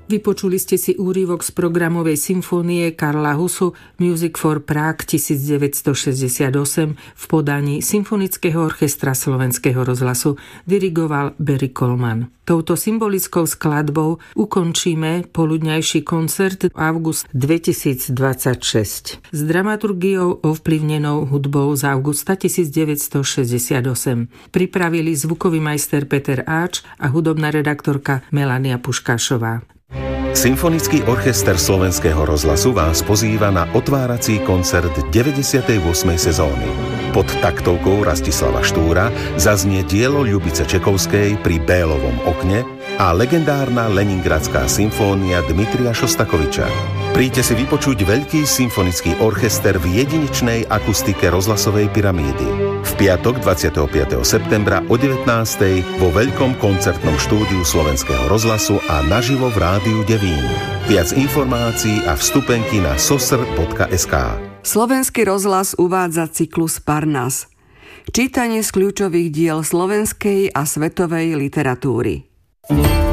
Vypočuli ste si úryvok z programovej symfónie Karla Husu Music for Prague 1968 v podaní Symfonického orchestra Slovenského rozhlasu, dirigoval Barry Coleman. Touto symbolickou skladbou ukončíme poludňajší koncert august 2026. S dramaturgiou ovplyvnenou hudbou z augusta 1968 pripravili zvukový majster Peter Áč a hudobná redaktorka Melania Puškášová. Symfonický orchester Slovenského rozhlasu vás pozýva na otvárací koncert 98. sezóny. Pod taktovkou Rastislava Štúra zaznie dielo Ľubice Čekovskej Pri Bélovom okne a legendárna Leningradská symfónia Dmitrija Šostakoviča. Príďte si vypočuť veľký symfonický orchester v jedinečnej akustike rozhlasovej pyramídy. V piatok 25. septembra o 19. vo veľkom koncertnom štúdiu Slovenského rozhlasu a naživo v Rádiu Devín. Viac informácií a vstupenky na sosr.sk. Slovenský rozhlas uvádza cyklus Parnas. Čítanie z kľúčových diel slovenskej a svetovej literatúry.